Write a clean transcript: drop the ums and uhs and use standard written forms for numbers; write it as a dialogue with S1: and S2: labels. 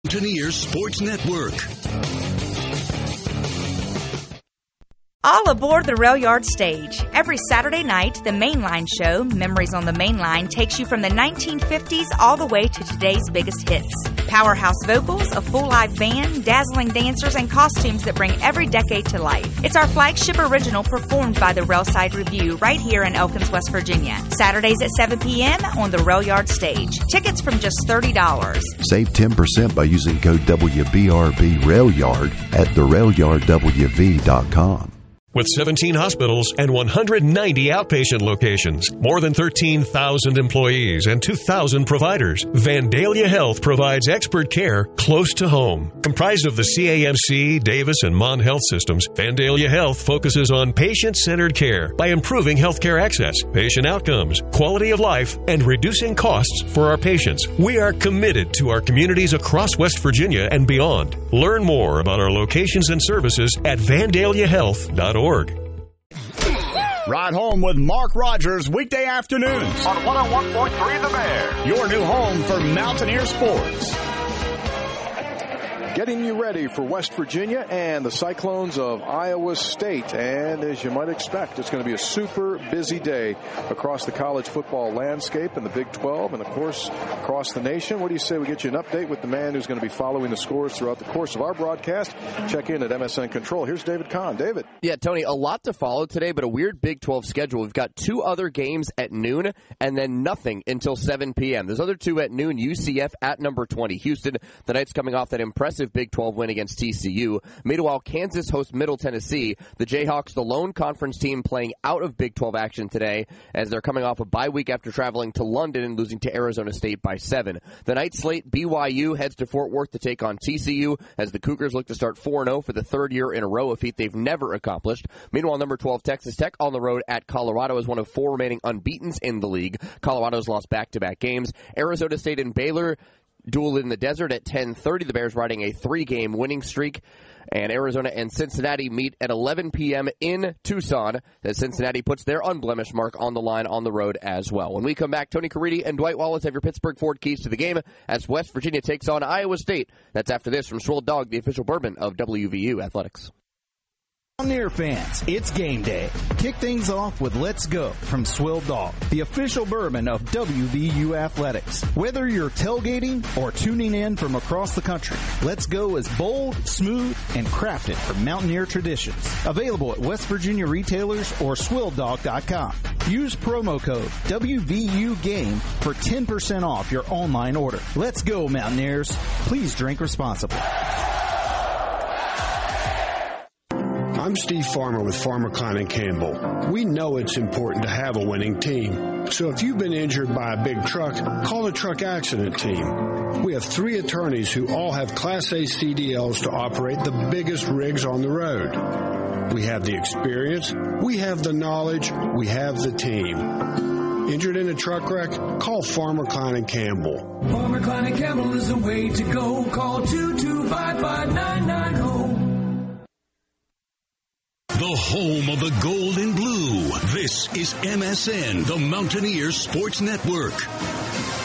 S1: Mountaineer Sports Network.
S2: All aboard the Rail Yard stage. Every Saturday night, the Mainline show, Memories on the Mainline, takes you from the 1950s all the way to today's biggest hits. Powerhouse vocals, a full live band, dazzling dancers, and costumes that bring every decade to life. It's our flagship original performed by the Railside Review right here in Elkins, West Virginia. Saturdays at 7 p.m. on the Rail Yard stage. Tickets from just $30.
S3: Save 10% by using code WBRB RailYard at therailyardwv.com.
S4: With 17 hospitals and 190 outpatient locations, more than 13,000 employees, and 2,000 providers, Vandalia Health provides expert care close to home. Comprised of the CAMC, Davis, and Mon Health systems, Vandalia Health focuses on patient-centered care by improving healthcare access, patient outcomes, quality of life, and reducing costs for our patients. We are committed to our communities across West Virginia and beyond. Learn more about our locations and services at vandaliahealth.org.
S5: Ride home with Mark Rogers weekday afternoons
S6: on 101.3 The Bear.
S5: Your new home for Mountaineer sports.
S7: Getting you ready for West Virginia and the Cyclones of Iowa State. And as you might expect, it's going to be a super busy day across the college football landscape in the Big 12 and, of course, across the nation. What do you say we get you an update with the man who's going to be following the scores throughout the course of our broadcast? Check in at MSN Control. Here's David Kahn. David.
S8: Yeah, Tony, a lot to follow today, but a weird Big 12 schedule. We've got two other games at noon and then nothing until 7 p.m. Those other two at noon, UCF at number 20. Houston, the Knights coming off that impressive Big 12 win against TCU. Meanwhile, Kansas hosts Middle Tennessee. The Jayhawks, the lone conference team playing out of Big 12 action today as they're coming off a bye week after traveling to London and losing to Arizona State by 7. The night slate, BYU heads to Fort Worth to take on TCU as the Cougars look to start 4-0 for the third year in a row, a feat they've never accomplished. Meanwhile, number 12 Texas Tech on the road at Colorado is one of 4 remaining unbeatens in the league. Colorado's lost back-to-back games. Arizona State and Baylor duel in the desert at 10:30. The Bears riding a 3-game winning streak. And Arizona and Cincinnati meet at 11 p.m. in Tucson as Cincinnati puts their unblemished mark on the line on the road as well. When we come back, Tony Caridi and Dwight Wallace have your Pittsburgh Ford keys to the game as West Virginia takes on Iowa State. That's after this from Swirl Dog, the official bourbon of WVU Athletics.
S9: Mountaineer fans, it's game day. Kick things off with Let's Go from Swill Dog, the official bourbon of WVU Athletics. Whether you're tailgating or tuning in from across the country, Let's Go is bold, smooth, and crafted from Mountaineer traditions. Available at West Virginia retailers or SwillDog.com. Use promo code WVUGame for 10% off your online order. Let's go, Mountaineers. Please drink responsibly.
S10: I'm Steve Farmer with Farmer Klein & Campbell. We know it's important to have a winning team. So if you've been injured by a big truck, call the truck accident team. We have 3 attorneys who all have Class A CDLs to operate the biggest rigs on the road. We have the experience, we have the knowledge, we have the team. Injured in a truck wreck? Call Farmer Klein & Campbell.
S11: Farmer Klein & Campbell is the way to go. Call 2255990.
S1: The home of the gold and blue. This is MSN, the Mountaineer Sports Network.